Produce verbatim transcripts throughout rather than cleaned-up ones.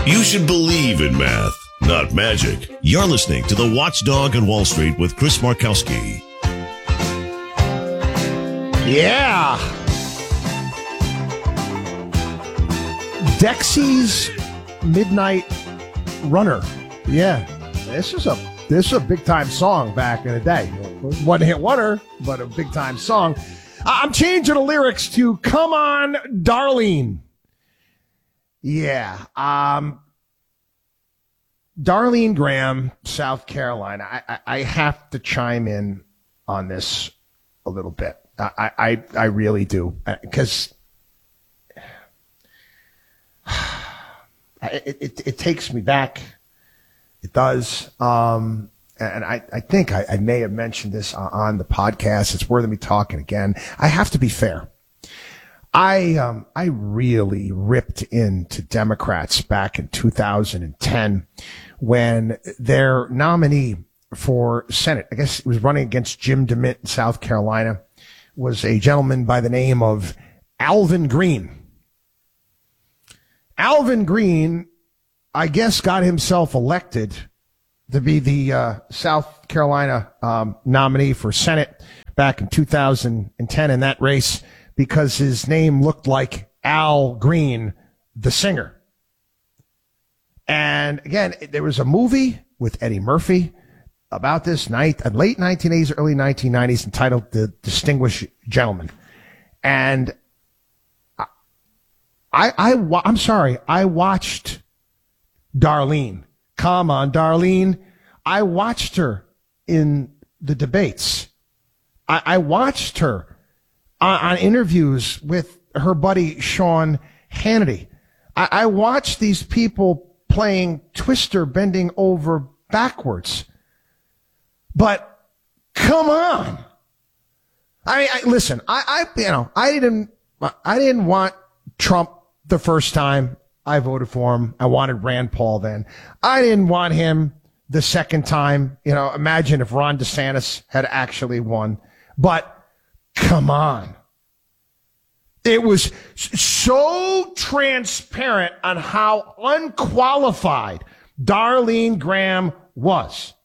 You should believe in math, not magic. You're listening to The Watchdog on Wall Street with Chris Markowski. Yeah. Dexy's Midnight Runner. Yeah. This is a this is a big time song back in the day. One hit wonder, but a big time song. I'm changing the lyrics to Come On, Darlene. Yeah. Um, Darlene Graham, South Carolina. I, I, I have to chime in on this a little bit. I, I, I really do. Because it, it, it takes me back. It does. Um, and I, I think I, I may have mentioned this on the podcast. It's worth me talking again. I have to be fair. I um I really ripped into Democrats back in two thousand ten when their nominee for Senate, I guess it was running against Jim DeMint in South Carolina, was a gentleman by the name of Alvin Green. Alvin Green, I guess, got himself elected to be the uh, South Carolina um, nominee for Senate back in two thousand ten in that race, because his name looked like Al Green, the singer. And again, there was a movie with Eddie Murphy about this night, late nineteen eighties, early nineteen nineties, entitled The Distinguished Gentleman. And I, I, I, I'm sorry, I watched Darlene. Come on, Darlene. I watched her in the debates. I, I watched her on interviews with her buddy Sean Hannity. I, I watched these people playing Twister, bending over backwards. But come on. I, I listen, I, I, you know, I didn't, I didn't want Trump the first time I voted for him. I wanted Rand Paul then. I didn't want him the second time. You know, imagine if Ron DeSantis had actually won. But come on. It was so transparent on how unqualified Darlene Graham was.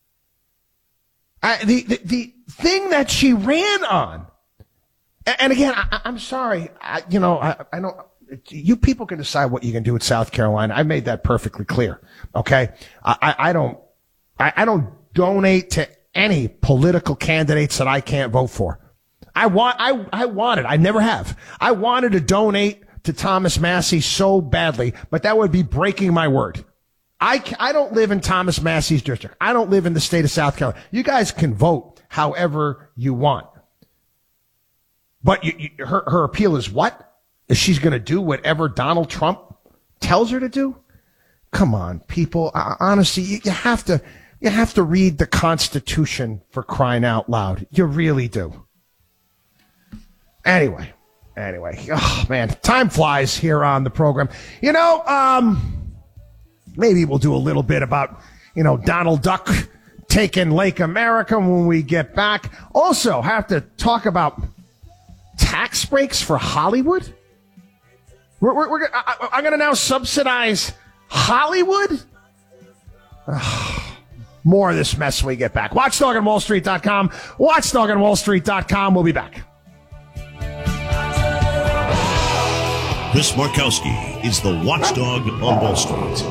I, the, the, the thing that she ran on, and again, I, I'm sorry, I, you know, I, I don't, you people can decide what you can do with South Carolina. I made that perfectly clear. Okay. I, I don't, I, I don't donate to any political candidates that I can't vote for. I want, I, I wanted, I never have. I wanted to donate to Thomas Massie so badly, but that would be breaking my word. I, I don't live in Thomas Massie's district. I don't live in the state of South Carolina. You guys can vote however you want. But you, you, her, her appeal is what? Is she's going to do whatever Donald Trump tells her to do? Come on, people. Uh, honestly, you, you have to, you have to read the Constitution, for crying out loud. You really do. Anyway, anyway, oh man, time flies here on the program. You know, um, maybe we'll do a little bit about, you know, Donald Duck taking Lake America when we get back. Also, have to talk about tax breaks for Hollywood. We're, we're, we're I, I'm going to now subsidize Hollywood. Oh, more of this mess when we get back. Watchdog on Wall Street dot com. Watchdog on Wall Street dot com. We'll be back. Chris Markowski is the Watchdog on Wall Street.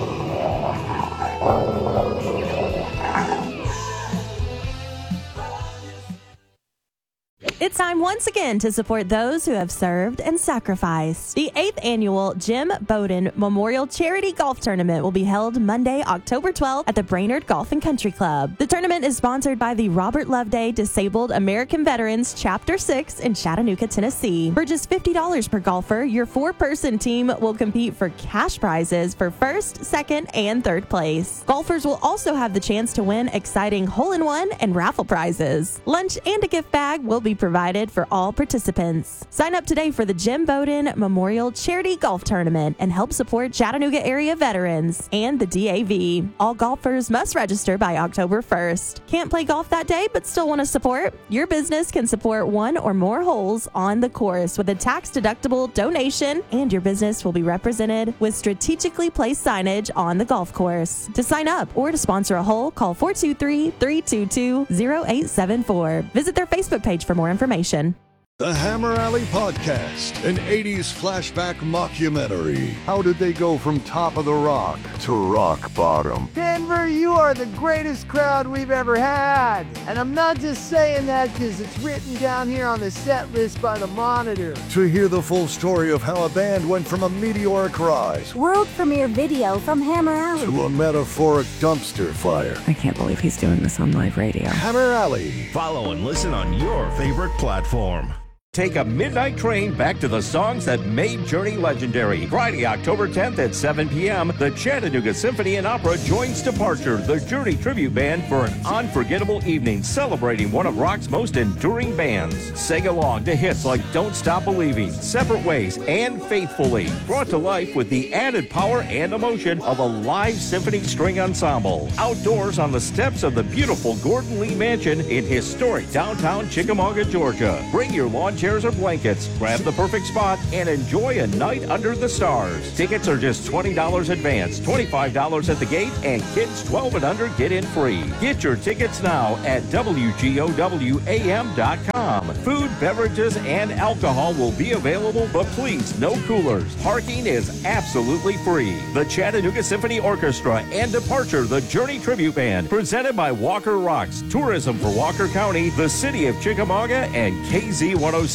It's time once again to support those who have served and sacrificed. The eighth annual Jim Bowden Memorial Charity Golf Tournament will be held Monday, October twelfth at the Brainerd Golf and Country Club. The tournament is sponsored by the Robert Loveday Disabled American Veterans Chapter six in Chattanooga, Tennessee. For just fifty dollars per golfer, your four-person team will compete for cash prizes for first, second, and third place. Golfers will also have the chance to win exciting hole-in-one and raffle prizes. Lunch and a gift bag will be provided provided for all participants. Sign up today for the Jim Bowden Memorial Charity Golf Tournament and help support Chattanooga area veterans and the D A V. All golfers must register by October first. Can't play golf that day but still want to support? Your business can support one or more holes on the course with a tax-deductible donation, and your business will be represented with strategically placed signage on the golf course. To sign up or to sponsor a hole, call four two three, three two two, zero eight seven four. Visit their Facebook page for more information. The Hammer Alley Podcast, an eighties flashback mockumentary. How did they go from top of the rock to rock bottom? Denver, you are the greatest crowd we've ever had. And I'm not just saying that because it's written down here on the set list by the Monitor. To hear the full story of how a band went from a meteoric rise, world premiere video from Hammer Alley, to a metaphoric dumpster fire. I can't believe he's doing this on live radio. Hammer Alley. Follow and listen on your favorite platform. Take a midnight train back to the songs that made Journey legendary. Friday, October tenth at seven p.m., the Chattanooga Symphony and Opera joins Departure, the Journey tribute band, for an unforgettable evening celebrating one of rock's most enduring bands. Sing along to hits like Don't Stop Believing, Separate Ways, and Faithfully, brought to life with the added power and emotion of a live symphony string ensemble. Outdoors on the steps of the beautiful Gordon Lee Mansion in historic downtown Chickamauga, Georgia. Bring your lawn chairs or blankets, grab the perfect spot, and enjoy a night under the stars. Tickets are just twenty dollars advance, twenty-five dollars at the gate, and kids twelve and under get in free. Get your tickets now at W G O W A M dot com. Food, beverages, and alcohol will be available, but please, no coolers. Parking is absolutely free. The Chattanooga Symphony Orchestra and Departure, the Journey Tribute Band, presented by Walker Rocks, Tourism for Walker County, the City of Chickamauga, and K Z one oh six.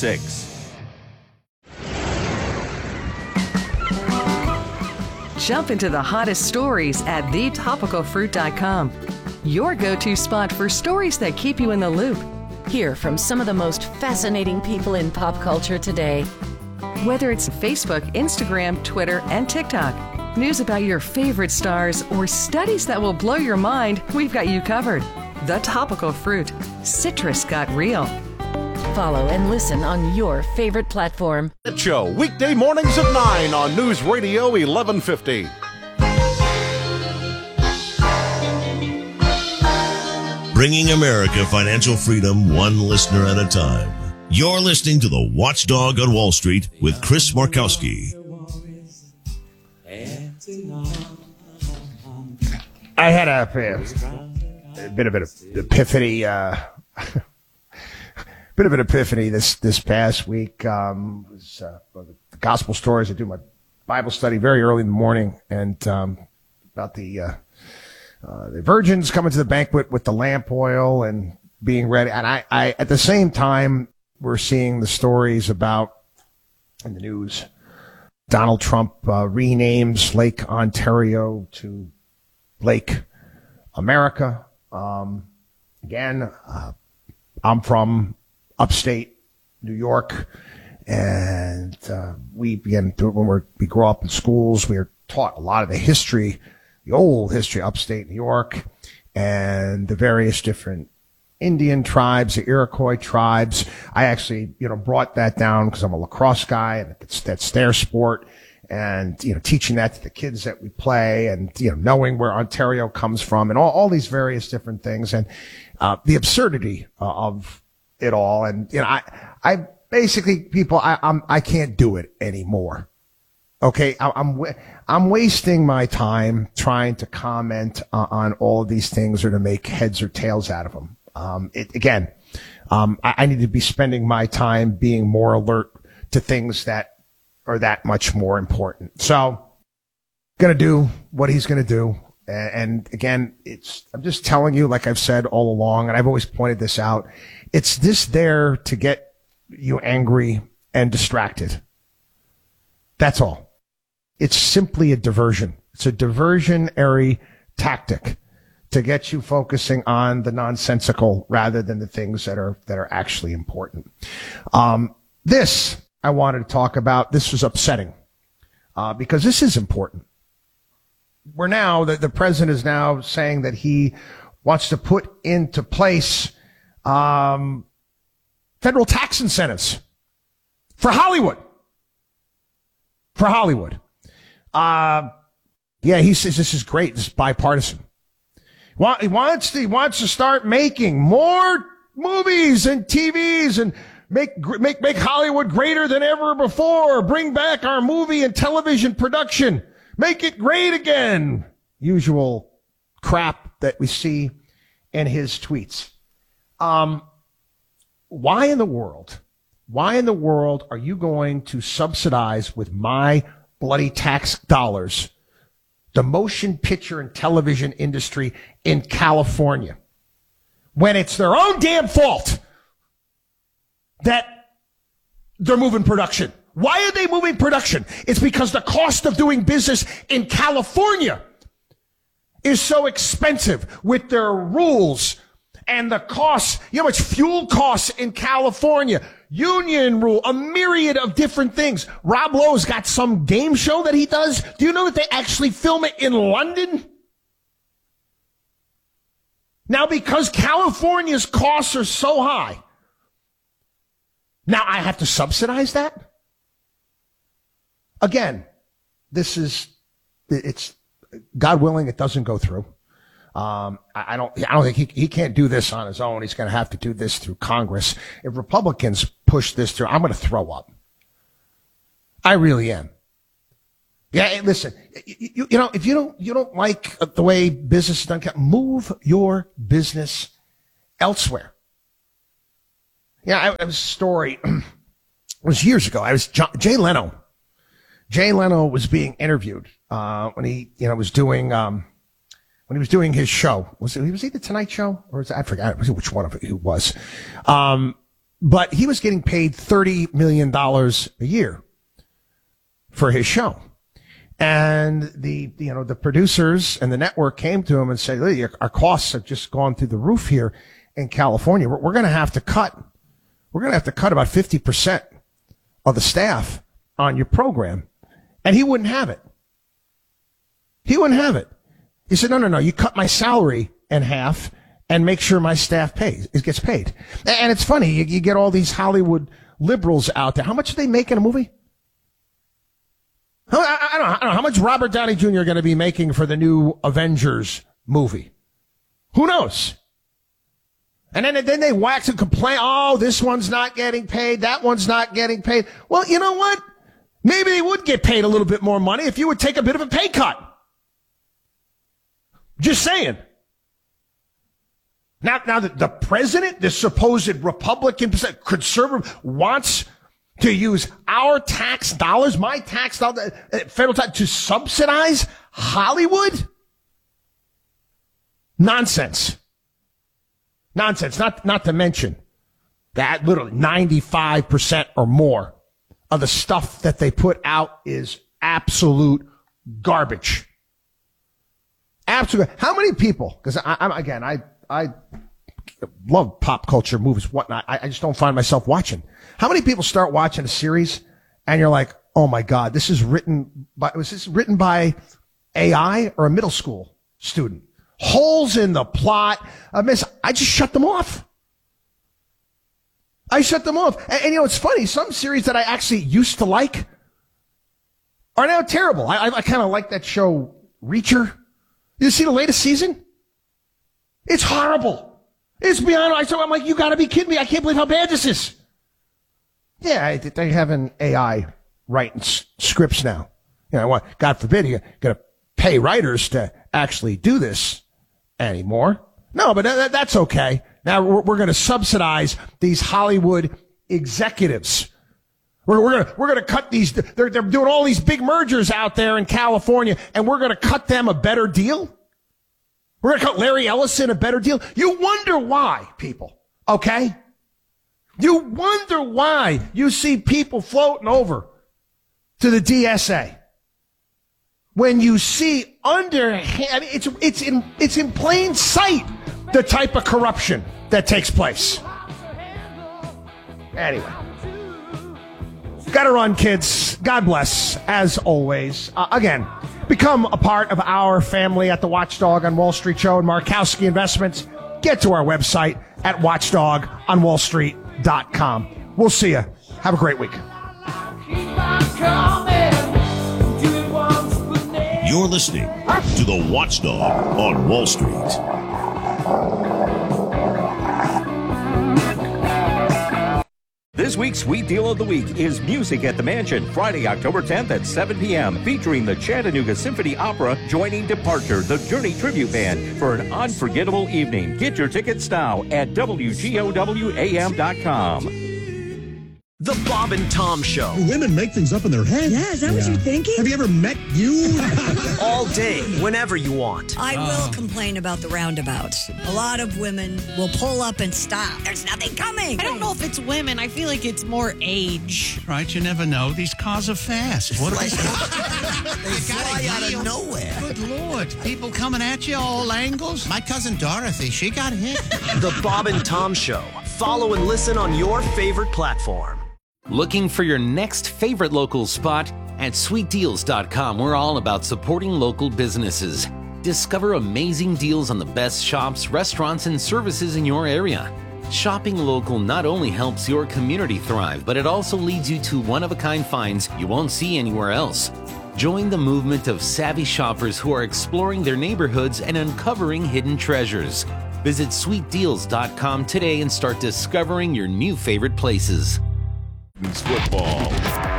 Jump into the hottest stories at the topical fruit dot com. Your go-to spot for stories that keep you in the loop. Hear from some of the most fascinating people in pop culture today. Whether it's Facebook, Instagram, Twitter, and TikTok, news about your favorite stars, or studies that will blow your mind, we've got you covered. The Topical Fruit. Citrus got real. Follow and listen on your favorite platform. The Show, weekday mornings at nine on News Radio eleven fifty. Bringing America financial freedom one listener at a time. You're listening to The Watchdog on Wall Street with Chris Markowski. I had a, a bit of an epiphany, uh, bit of an epiphany this, this past week. Um, was, uh, the gospel stories. I do my Bible study very early in the morning, and um, about the uh, uh, the virgins coming to the banquet with the lamp oil and being ready. And I, I at the same time, we're seeing the stories about in the news. Donald Trump uh, renames Lake Ontario to Lake America. Um, again, uh, I'm from upstate New York, and uh, we began to, when we're, we grow up in schools, we are taught a lot of the history, the old history of upstate New York, and the various different Indian tribes, the Iroquois tribes. I actually, you know, brought that down because I'm a lacrosse guy, and that's, that's their sport. And, you know, teaching that to the kids that we play, and, you know, knowing where Ontario comes from, and all, all these various different things, and, uh, the absurdity uh, of it all. And, you know, I, I basically, people, I, I'm, I can't do it anymore. Okay. I, I'm, I'm wasting my time trying to comment uh, on all of these things or to make heads or tails out of them. Um, it, again, um, I, I need to be spending my time being more alert to things that are that much more important. So, gonna do what he's gonna do. And, and again, it's, I'm just telling you, like I've said all along, and I've always pointed this out, it's this there to get you angry and distracted. That's all. It's simply a diversion. It's a diversionary tactic to get you focusing on the nonsensical rather than the things that are, that are actually important. Um, this, I wanted to talk about. This was upsetting, uh, because this is important. We're now, the, the president is now saying that he wants to put into place, um, federal tax incentives for Hollywood. For Hollywood. Uh, yeah, he says this is great. This is bipartisan. He wants to, he wants to start making more movies and T Vs and make, make, make Hollywood greater than ever before. Bring back our movie and television production. Make it great again. Usual crap that we see in his tweets. Um, why in the world, why in the world are you going to subsidize with my bloody tax dollars the motion picture and television industry in California when it's their own damn fault that they're moving production? Why are they moving production? It's because the cost of doing business in California is so expensive with their rules and the costs. You know how much fuel costs in California? Union rule, a myriad of different things. Rob Lowe's got some game show that he does. Do you know that they actually film it in London? Now, because California's costs are so high, now I have to subsidize that? Again, this is, it's, God willing, it doesn't go through. Um, I, I don't, I don't think he, he can't do this on his own. He's going to have to do this through Congress. If Republicans push this through, I'm going to throw up. I really am. Yeah, listen, you, you know, if you don't, you don't like the way business is done, move your business elsewhere. Yeah, I, I was a story, it was years ago. I was, John, Jay Leno. Jay Leno was being interviewed, uh, when he, you know, was doing, um, when he was doing his show. Was it, was he the Tonight Show? Or was it, I forgot which one of it it was. Um, but he was getting paid thirty million dollars a year for his show. And the, you know, the producers and the network came to him and said, hey, our costs have just gone through the roof here in California. We're, we're going to have to cut. We're going to have to cut about fifty percent of the staff on your program. And he wouldn't have it. He wouldn't have it. He said, no, no, no, you cut my salary in half and make sure my staff pays, it gets paid. And it's funny, you, you get all these Hollywood liberals out there. How much do they make in a movie? How, I, I, don't know, I don't know. How much Robert Downey Junior going to be making for the new Avengers movie? Who knows? And then, then they wax and complain, oh, this one's not getting paid, that one's not getting paid. Well, you know what? Maybe they would get paid a little bit more money if you would take a bit of a pay cut. Just saying. Now, now the, the president, the supposed Republican conservative, wants to use our tax dollars, my tax dollars, federal tax, to subsidize Hollywood? Nonsense. Nonsense. Not, not to mention that literally ninety-five percent or more of the stuff that they put out is absolute garbage. Absolutely. How many people, because I'm, again, I, I love pop culture, movies, whatnot. I, I just don't find myself watching. How many people start watching a series and you're like, oh my God, this is written by, was this written by A I or a middle school student? Holes in the plot. I miss, I just shut them off. I shut them off. And, and you know, it's funny. Some series that I actually used to like are now terrible. I, I, I kind of like that show Reacher. You see the latest season? It's horrible. It's beyond, I'm like, you gotta be kidding me. I can't believe how bad this is. Yeah, they have an A I writing s- scripts now. You know, God forbid you're gonna pay writers to actually do this anymore. No, but that, that's okay. Now we're, we're gonna subsidize these Hollywood executives. We're, we're gonna, we're gonna cut these, they're, they're doing all these big mergers out there in California, and we're gonna cut them a better deal? We're gonna cut Larry Ellison a better deal? You wonder why, people, okay? You wonder why you see people floating over to the D S A. When you see underhand, I mean, it's, it's in, it's in plain sight, the type of corruption that takes place. Anyway. Gotta run, kids. God bless, as always. Uh, again, become a part of our family at the Watchdog on Wall Street show and Markowski Investments. Get to our website at watchdog on wall street dot com. We'll see you. Have a great week. You're listening to The Watchdog on Wall Street. This week's Sweet Deal of the Week is Music at the Mansion, Friday, October tenth at seven p.m., featuring the Chattanooga Symphony Opera joining Departure, the Journey Tribute Band, for an unforgettable evening. Get your tickets now at W G O W A M dot com. The Bob and Tom Show. Women make things up in their head. Yeah, is that yeah. what you're thinking? Have you ever met you? All day, whenever you want. I will uh. complain about the roundabouts. A lot of women will pull up and stop. There's nothing coming. I don't know if it's women. I feel like it's more age. Right, you never know. These cars are fast. What are they? They fly out of nowhere. Good Lord. People coming at you, all angles. My cousin Dorothy, she got hit. The Bob and Tom Show. Follow and listen on your favorite platform. Looking for your next favorite local spot? At sweet deals dot com, we're all about supporting local businesses. Discover amazing deals on the best shops, restaurants, and services in your area. Shopping local not only helps your community thrive, but it also leads you to one-of-a-kind finds you won't see anywhere else. Join the movement of savvy shoppers who are exploring their neighborhoods and uncovering hidden treasures. Visit sweet deals dot com today and start discovering your new favorite places. Football.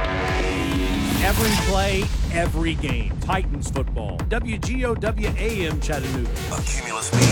Every play, every game. Titans football. W G O W A M Chattanooga. A Cumulus Media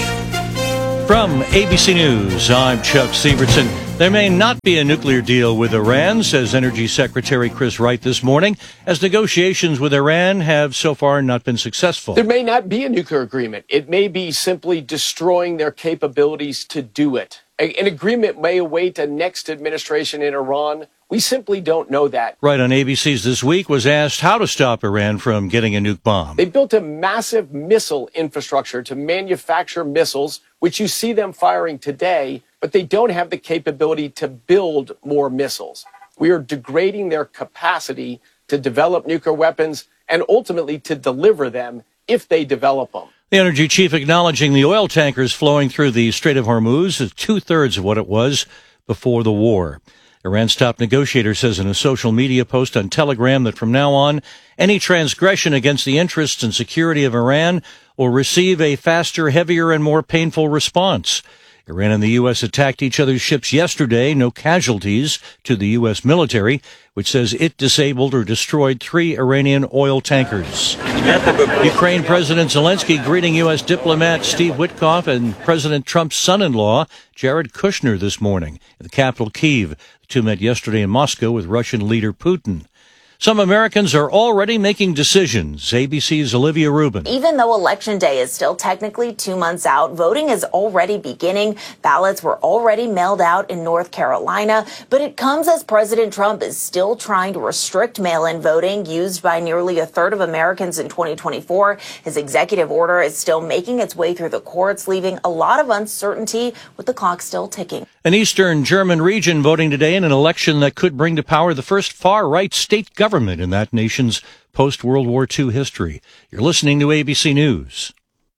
Station. From A B C News, I'm Chuck Severson. There may not be a nuclear deal with Iran, says Energy Secretary Chris Wright this morning, as negotiations with Iran have so far not been successful. There may not be a nuclear agreement. It may be simply destroying their capabilities to do it. An agreement may await a next administration in Iran. We simply don't know that. Wright on A B C's This Week was asked how to stop Iran from getting a nuke bomb. They built a massive missile infrastructure to manufacture missiles, which you see them firing today, but they don't have the capability to build more missiles. We are degrading their capacity to develop nuclear weapons and ultimately to deliver them if they develop them. The energy chief acknowledging the oil tankers flowing through the Strait of Hormuz is two-thirds of what it was before the war. Iran's top negotiator says in a social media post on Telegram that from now on, any transgression against the interests and security of Iran will receive a faster, heavier, and more painful response. Iran and the U S attacked each other's ships yesterday, no casualties to the U S military, which says it disabled or destroyed three Iranian oil tankers. Ukraine President Zelensky greeting U S diplomat Steve Witkoff and President Trump's son-in-law, Jared Kushner, this morning in the capital, Kyiv. The two met yesterday in Moscow with Russian leader Putin. Some Americans are already making decisions. A B C's Olivia Rubin. Even though Election Day is still technically two months out, voting is already beginning. Ballots were already mailed out in North Carolina, but it comes as President Trump is still trying to restrict mail-in voting used by nearly a third of Americans in twenty twenty-four. His executive order is still making its way through the courts, leaving a lot of uncertainty with the clock still ticking. An Eastern German region voting today in an election that could bring to power the first far-right state government in that nation's post-World War Two history. You're listening to A B C News.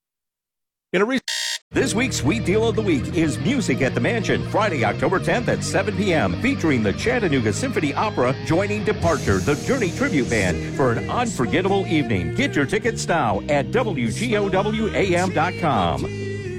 In a re- this week's Sweet Deal of the Week is Music at the Mansion, Friday, October tenth at seven p.m., featuring the Chattanooga Symphony Opera joining Departure, the Journey Tribute Band, for an unforgettable evening. Get your tickets now at W G O W A M dot com.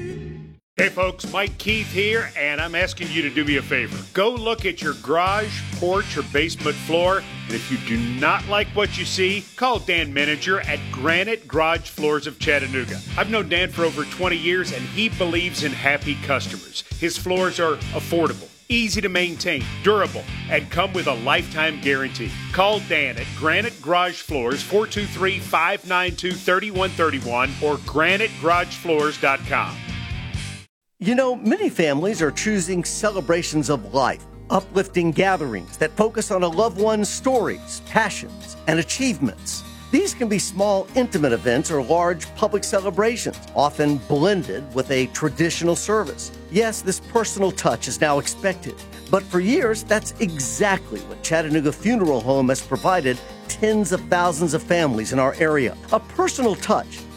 Hey folks, Mike Keith here, and I'm asking you to do me a favor. Go look at your garage, porch, or basement floor, and if you do not like what you see, call Dan Menninger at Granite Garage Floors of Chattanooga. I've known Dan for over twenty years, and he believes in happy customers. His floors are affordable, easy to maintain, durable, and come with a lifetime guarantee. Call Dan at Granite Garage Floors, four two three, five nine two, three one three one, or granite garage floors dot com. You know, many families are choosing celebrations of life, uplifting gatherings that focus on a loved one's stories, passions, and achievements. These can be small, intimate events or large public celebrations, often blended with a traditional service. Yes, this personal touch is now expected, but for years, that's exactly what Chattanooga Funeral Home has provided tens of thousands of families in our area. A personal touch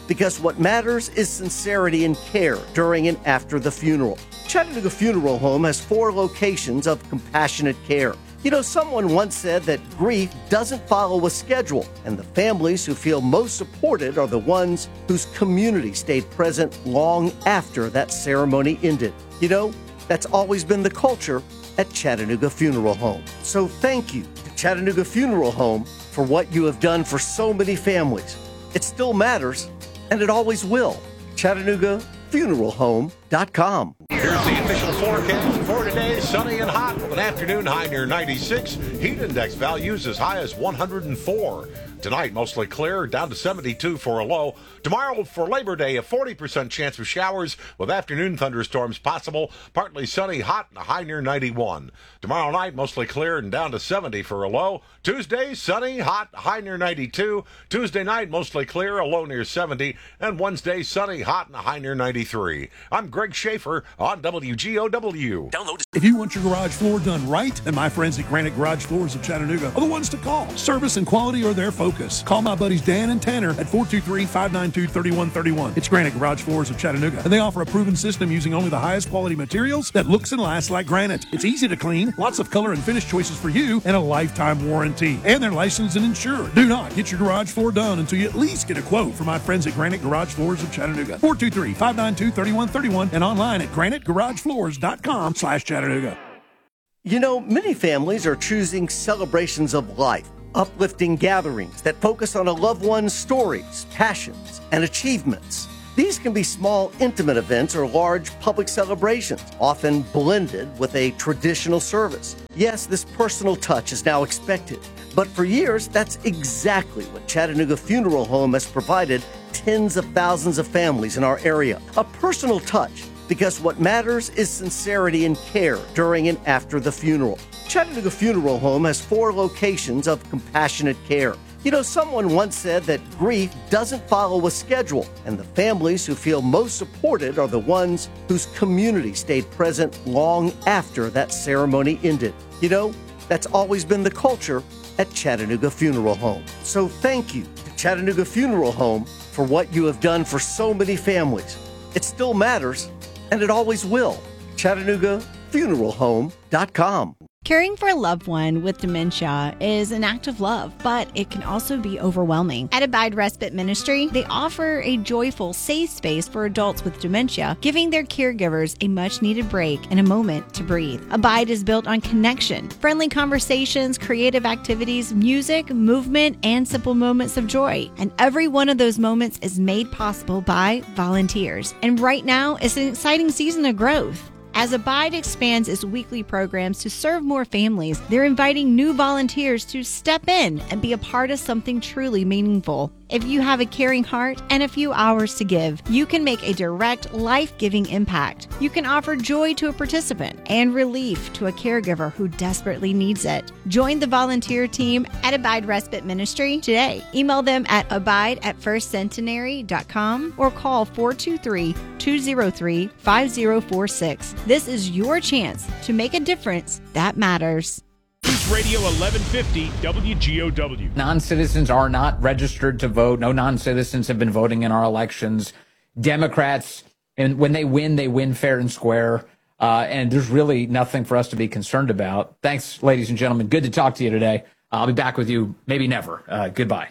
because what matters is sincerity and care during and after the funeral. Chattanooga Funeral Home has four locations of compassionate care. You know, someone once said that grief doesn't follow a schedule, and the families who feel most supported are the ones whose community stayed present long after that ceremony ended. You know, that's always been the culture at Chattanooga Funeral Home. So thank you to Chattanooga Funeral Home for what you have done for so many families. It still matters, and it always will. Chattanooga Funeral Home dot com. Here's the official forecast for today. Sunny and hot with an afternoon high near ninety-six. Heat index values as high as one hundred four. Tonight, mostly clear, down to seventy-two for a low. Tomorrow, for Labor Day, a forty percent chance of showers with afternoon thunderstorms possible. Partly sunny, hot, and a high near ninety-one. Tomorrow night, mostly clear and down to seventy for a low. Tuesday, sunny, hot, high near ninety-two. Tuesday night, mostly clear, a low near seventy. And Wednesday, sunny, hot, and a high near ninety-three. I'm Greg Schaefer on W G O W. Download. If you want your garage floor done right, then my friends at Granite Garage Floors of Chattanooga are the ones to call. Service and quality are their focus. Call my buddies Dan and Tanner at four two three, five nine two, three one three one. It's Granite Garage Floors of Chattanooga, and they offer a proven system using only the highest quality materials that looks and lasts like granite. It's easy to clean, lots of color and finish choices for you, and a lifetime warranty. And they're licensed and insured. Do not get your garage floor done until you at least get a quote from my friends at Granite Garage Floors of Chattanooga. four two three, five nine two, three one three one and online at granite garage floors dot com slash Chattanooga. You know, many families are choosing celebrations of life, uplifting gatherings that focus on a loved one's stories, passions, and achievements. These can be small, intimate events or large public celebrations, often blended with a traditional service. Yes, this personal touch is now expected, but for years, that's exactly what Chattanooga Funeral Home has provided tens of thousands of families in our area. A personal touch, because what matters is sincerity and care during and after the funeral. Chattanooga Funeral Home has four locations of compassionate care. You know, someone once said that grief doesn't follow a schedule, and the families who feel most supported are the ones whose community stayed present long after that ceremony ended. You know, that's always been the culture at Chattanooga Funeral Home. So thank you to Chattanooga Funeral Home for what you have done for so many families. It still matters, and it always will. Chattanooga Funeral Home dot com. Caring for a loved one with dementia is an act of love, but it can also be overwhelming. At Abide Respite Ministry, they offer a joyful, safe space for adults with dementia, giving their caregivers a much-needed break and a moment to breathe. Abide is built on connection, friendly conversations, creative activities, music, movement, and simple moments of joy. And every one of those moments is made possible by volunteers. And right now, it's an exciting season of growth. As Abide expands its weekly programs to serve more families, they're inviting new volunteers to step in and be a part of something truly meaningful. If you have a caring heart and a few hours to give, you can make a direct, life-giving impact. You can offer joy to a participant and relief to a caregiver who desperately needs it. Join the volunteer team at Abide Respite Ministry today. Email them at abide at first centenary dot com or call four two three, two zero three, five zero four six. This is your chance to make a difference that matters. News Radio eleven fifty W G O W. Non-citizens are not registered to vote. No non-citizens have been voting in our elections. Democrats, and when they win, they win fair and square. Uh, and there's really nothing for us to be concerned about. Thanks, ladies and gentlemen. Good to talk to you today. I'll be back with you maybe never. Uh, goodbye.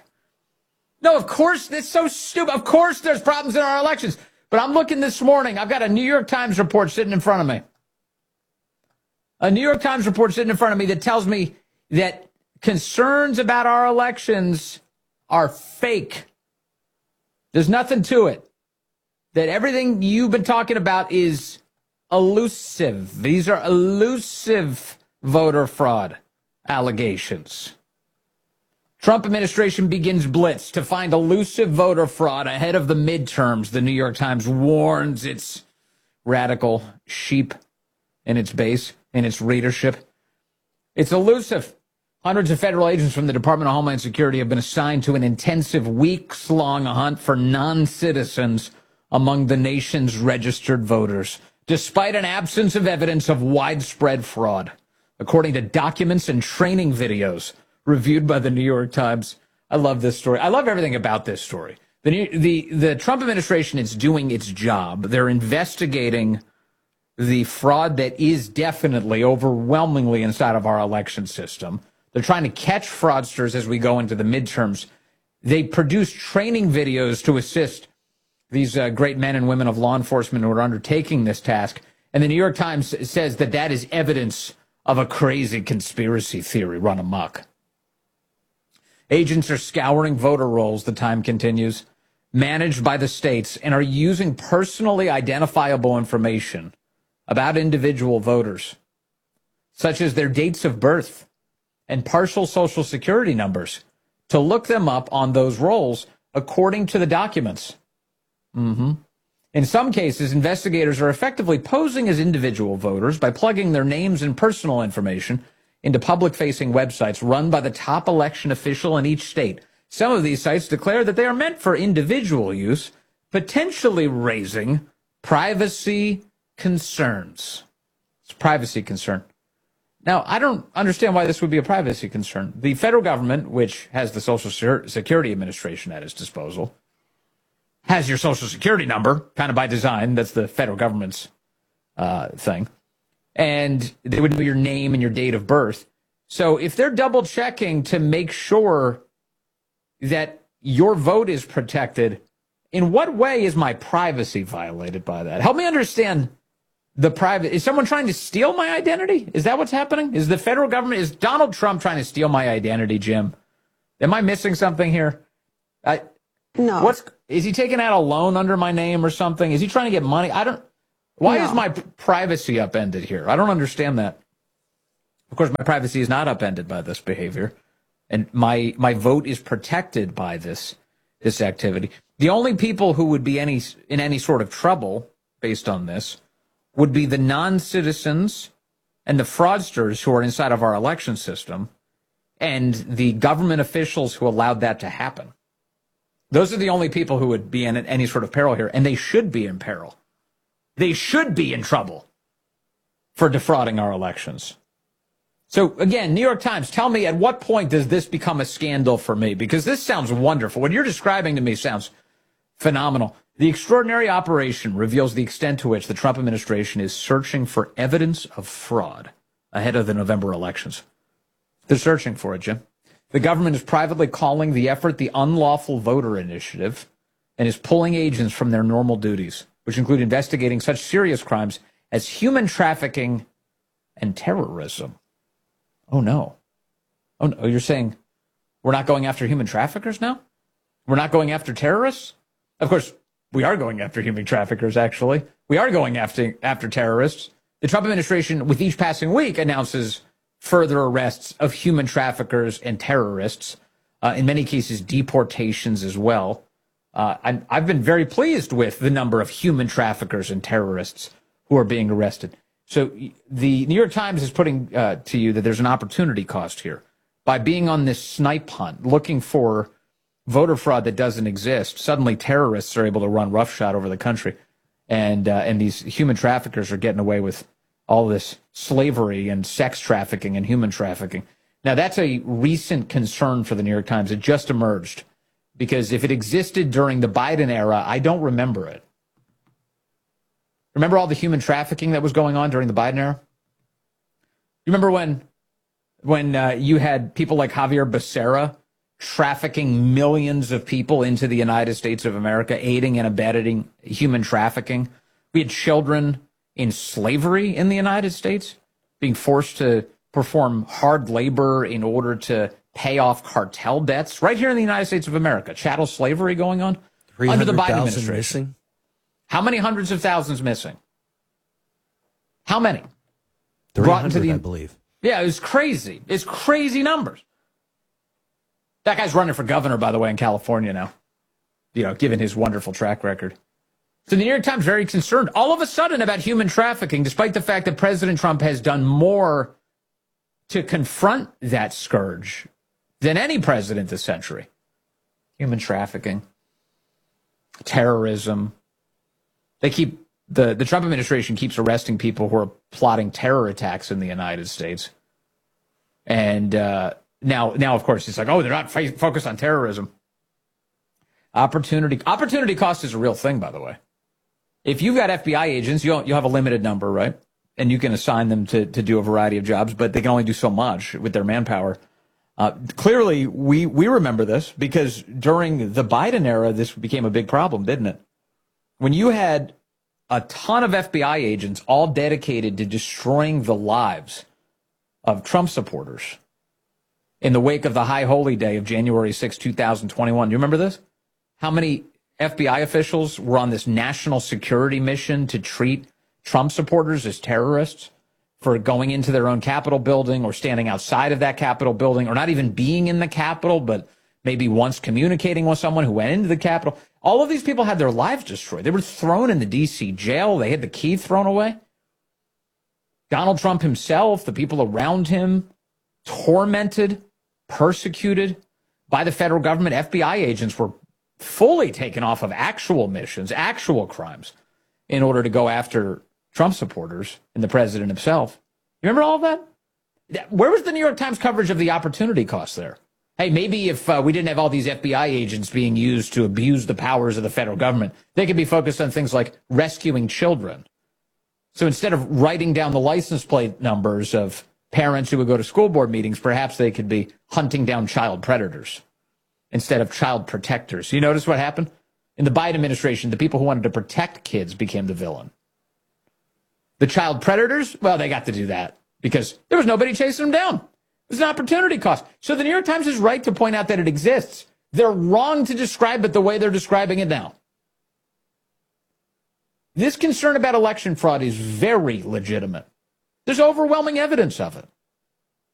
No, of course, that's so stupid. Of course there's problems in our elections. But I'm looking this morning. I've got a New York Times report sitting in front of me. A New York Times report sitting in front of me that tells me that concerns about our elections are fake. There's nothing to it. That everything you've been talking about is elusive. These are elusive voter fraud allegations. Trump administration begins blitz to find elusive voter fraud ahead of the midterms. The New York Times warns its radical sheep in its base, in its readership. It's elusive. Hundreds of federal agents from the Department of Homeland Security have been assigned to an intensive weeks-long hunt for non-citizens among the nation's registered voters, despite an absence of evidence of widespread fraud, according to documents and training videos reviewed by the New York Times. I love this story. I love everything about this story. The, the, the Trump administration is doing its job. They're investigating the fraud that is definitely overwhelmingly inside of our election system. They're trying to catch fraudsters as we go into the midterms. They produce training videos to assist these uh, great men and women of law enforcement who are undertaking this task. And the New York Times says that that is evidence of a crazy conspiracy theory run amok. Agents are scouring voter rolls, the Time continues, managed by the states, and are using personally identifiable information about individual voters, such as their dates of birth and partial Social Security numbers, to look them up on those rolls according to the documents. Mm-hmm. In some cases, investigators are effectively posing as individual voters by plugging their names and personal information into public-facing websites run by the top election official in each state. Some of these sites declare that they are meant for individual use, potentially raising privacy concerns. It's a privacy concern. Now, I don't understand why this would be a privacy concern. The federal government, which has the Social Security Administration at its disposal, has your Social Security number, kind of by design. That's the federal government's uh, thing. And they would know your name and your date of birth. So if they're double checking to make sure that your vote is protected, in what way is my privacy violated by that? Help me understand the private. Is someone trying to steal my identity? Is that what's happening? Is the federal government, is Donald Trump trying to steal my identity, Jim? Am I missing something here? I, no. What's, is he taking out a loan under my name or something? Is he trying to get money? I don't. Why no. is my privacy upended here? I don't understand that. Of course, my privacy is not upended by this behavior, and my my vote is protected by this this activity. The only people who would be any in any sort of trouble based on this would be the non-citizens and the fraudsters who are inside of our election system and the government officials who allowed that to happen. Those are the only people who would be in any sort of peril here, and they should be in peril. They should be in trouble for defrauding our elections. So, again, New York Times, tell me, at what point does this become a scandal for me? Because this sounds wonderful. What you're describing to me sounds phenomenal. The extraordinary operation reveals the extent to which the Trump administration is searching for evidence of fraud ahead of the November elections. They're searching for it, Jim. The government is privately calling the effort the Unlawful Voter Initiative and is pulling agents from their normal duties, which include investigating such serious crimes as human trafficking and terrorism. Oh, no. Oh, no. You're saying we're not going after human traffickers now? We're not going after terrorists? Of course, we are going after human traffickers, actually. We are going after, after terrorists. The Trump administration, with each passing week, announces further arrests of human traffickers and terrorists, uh, in many cases deportations as well. Uh, I'm, I've been very pleased with the number of human traffickers and terrorists who are being arrested. So the New York Times is putting uh, to you that there's an opportunity cost here. By being on this snipe hunt, looking for voter fraud that doesn't exist, suddenly terrorists are able to run roughshod over the country. And, uh, and these human traffickers are getting away with all this slavery and sex trafficking and human trafficking. Now, that's a recent concern for the New York Times. It just emerged. Because if it existed during the Biden era, I don't remember it. Remember all the human trafficking that was going on during the Biden era? You remember when when uh, you had people like Javier Becerra trafficking millions of people into the United States of America, aiding and abetting human trafficking? We had children in slavery in the United States being forced to perform hard labor in order to pay off cartel debts right here in the United States of America. Chattel slavery going on under the Biden administration. Missing? How many hundreds of thousands missing? How many? Brought into the, I believe. Yeah, it was crazy. It's crazy numbers. That guy's running for governor, by the way, in California now, you know, given his wonderful track record. So the New York Times very concerned all of a sudden about human trafficking, despite the fact that President Trump has done more to confront that scourge than any president this century. Human trafficking, terrorism. They keep the, the Trump administration keeps arresting people who are plotting terror attacks in the United States. And uh, now, now, of course, it's like, oh, they're not f- focused on terrorism. Opportunity opportunity cost is a real thing, by the way. If you've got F B I agents, you'll, you'll have a limited number, right? And you can assign them to, to do a variety of jobs, but they can only do so much with their manpower. Uh, clearly, we, we remember this because during the Biden era, this became a big problem, didn't it? When you had a ton of F B I agents all dedicated to destroying the lives of Trump supporters in the wake of the high holy day of January sixth, two thousand twenty-one. Do you remember this? How many F B I officials were on this national security mission to treat Trump supporters as terrorists for going into their own Capitol building or standing outside of that Capitol building or not even being in the Capitol, but maybe once communicating with someone who went into the Capitol. All of these people had their lives destroyed. They were thrown in the D C jail. They had the key thrown away. Donald Trump himself, the people around him, tormented, persecuted by the federal government. F B I agents were fully taken off of actual missions, actual crimes, in order to go after Trump supporters and the president himself. You remember all of that? Where was the New York Times coverage of the opportunity cost there? Hey, maybe if uh, we didn't have all these F B I agents being used to abuse the powers of the federal government, they could be focused on things like rescuing children. So instead of writing down the license plate numbers of parents who would go to school board meetings, perhaps they could be hunting down child predators instead of child protectors. You notice what happened? In the Biden administration, the people who wanted to protect kids became the villain. The child predators, well, they got to do that because there was nobody chasing them down. It was an opportunity cost. So the New York Times is right to point out that it exists. They're wrong to describe it the way they're describing it now. This concern about election fraud is very legitimate. There's overwhelming evidence of it.